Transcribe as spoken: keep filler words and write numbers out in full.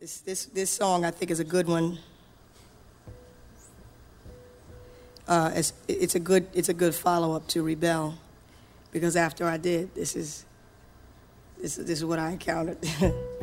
This, this, this song, I think, is a good one. Uh, it's, it's a good, it's a good follow-up to Rebel, because after I did, this is, this, this is what I encountered.